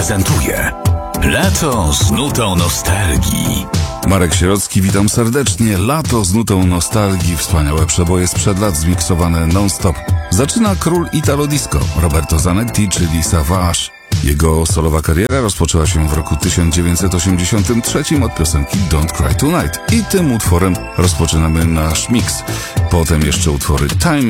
prezentuje Lato z nutą nostalgii. Marek Sierocki, witam serdecznie. Lato z nutą nostalgii, wspaniałe przeboje sprzed lat zmiksowane non-stop. Zaczyna król Italo Disco, Roberto Zanetti, czyli Savage. Jego solowa kariera rozpoczęła się w roku 1983 od piosenki Don't Cry Tonight i tym utworem rozpoczynamy nasz miks. Potem jeszcze utwory Time